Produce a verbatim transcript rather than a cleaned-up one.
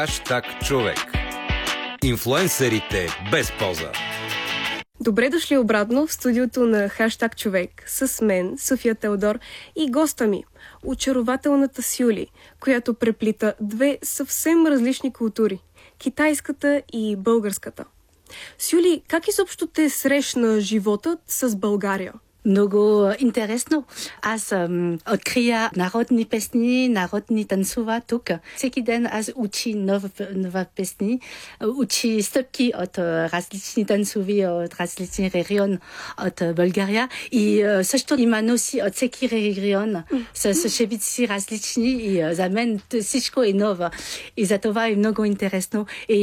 Хаштаг човек. Инфлуенсърите без полза. Добре дошли обратно в студиото на Хаштаг човек с мен, София Теодор, и госта ми, очарователната Сюли, която преплита две съвсем различни култури – китайската и българската. Сюли, как изобщо те срещна животът с България? Много интересно. Аз ам, открия народни песни, народни танцува тук. Всеки ден аз учи нова, нова песни, учи стъпки от различни танцови, от различни региони от България. И също има носи от всеки регион с шевици различни. И за мен всичко е ново. И за това е много интересно. И